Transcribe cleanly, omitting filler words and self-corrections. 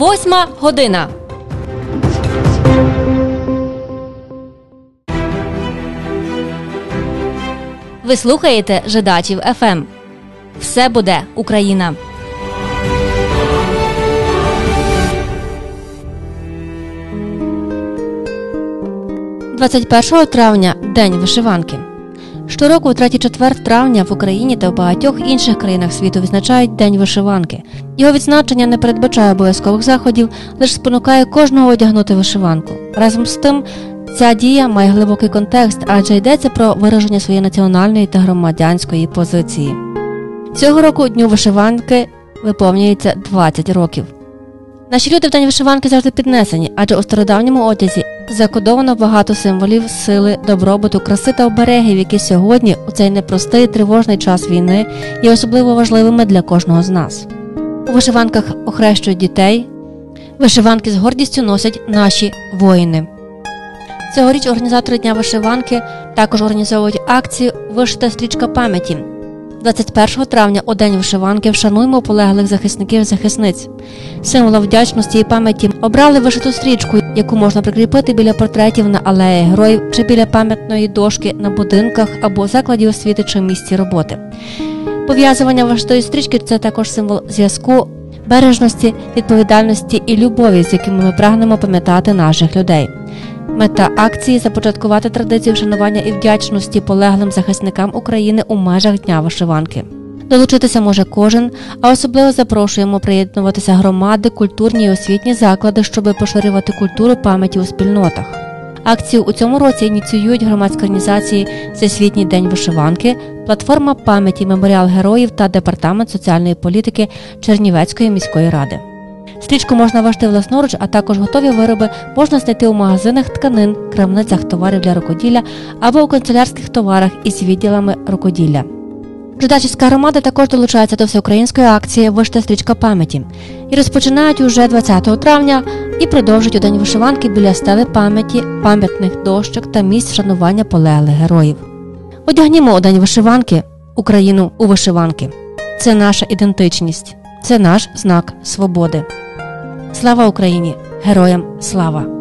8 година. Ви слухаєте Жидачів ФМ. Все буде Україна. 21 травня – День вишиванки. Щороку у 3-4 травня в Україні та в багатьох інших країнах світу відзначають День вишиванки. Його відзначення не передбачає обов'язкових заходів, лише спонукає кожного одягнути вишиванку. Разом з тим, ця дія має глибокий контекст, адже йдеться про вираження своєї національної та громадянської позиції. Цього року Дню вишиванки виповнюється 20 років. Наші люди в День вишиванки завжди піднесені, адже у стародавньому одязі закодовано багато символів сили, добробуту, краси та оберегів, які сьогодні, у цей непростий тривожний час війни, є особливо важливими для кожного з нас. У вишиванках охрещують дітей, вишиванки з гордістю носять наші воїни. Цьогоріч організатори Дня вишиванки також організовують акцію «Вишита стрічка пам'яті». 21 травня у День вишиванки вшануємо полеглих захисників і захисниць. Символом вдячності і пам'яті обрали вишиту стрічку, яку можна прикріпити біля портретів на алеї героїв чи біля пам'ятної дошки на будинках або закладі освіти чи місці роботи. Пов'язування вишитої стрічки – це також символ зв'язку, бережності, відповідальності і любові, з якими ми прагнемо пам'ятати наших людей. Мета акції – започаткувати традицію вшанування і вдячності полеглим захисникам України у межах Дня вишиванки. Долучитися може кожен, а особливо запрошуємо приєднуватися громади, культурні і освітні заклади, щоб поширювати культуру пам'яті у спільнотах. Акцію у цьому році ініціюють громадські організації «Всесвітній день вишиванки», платформа пам'яті «Меморіал героїв» та Департамент соціальної політики Чернівецької міської ради. Стрічку можна вишити власноруч, а також готові вироби можна знайти у магазинах тканин, крамницях товарів для рукоділля або у канцелярських товарах із відділами рукоділля. Жидачівська громада також долучається до всеукраїнської акції «Вишита стрічка пам'яті» і розпочинають уже 20 травня і продовжують у День вишиванки біля стели пам'яті, пам'ятних дощок та місць вшанування полеглих героїв. Одягнімо у День вишиванки Україну у вишиванки. Це наша ідентичність, це наш знак свободи. Слава Україні! Героям слава!